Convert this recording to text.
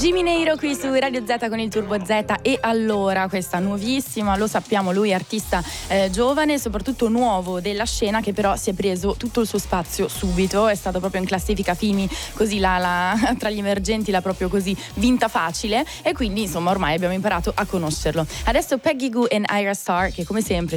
Giminero qui su Radio Z con il Turbo Z. E allora, questa nuovissima, lo sappiamo, lui è artista giovane, soprattutto nuovo della scena, che però si è preso tutto il suo spazio subito, è stato proprio in classifica Fimi, così tra gli emergenti l'ha proprio così vinta facile, e quindi insomma ormai abbiamo imparato a conoscerlo. Adesso Peggy Gou e Ira Star, che come sempre